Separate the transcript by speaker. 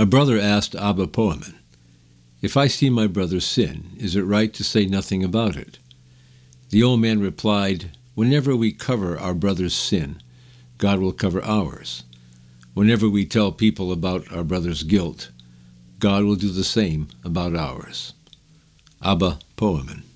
Speaker 1: A brother asked Abba Poemen, "If I see my brother sin, is it right to say nothing about it?" The old man replied, "Whenever we cover our brother's sin, God will cover ours. Whenever we tell people about our brother's guilt, God will do the same about ours." Abba Poemen.